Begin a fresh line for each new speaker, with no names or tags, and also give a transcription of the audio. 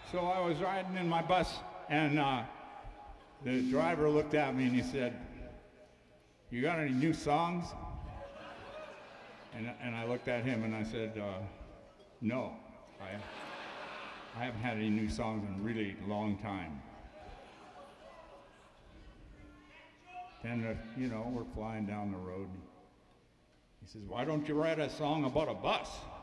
So I was riding in my bus, and the driver looked at me and he said, "You got any new songs?" And I looked at him and I said, "No, I haven't had any new songs in a really long time." And we're flying down the road. He says, "Why don't you write a song about a bus?"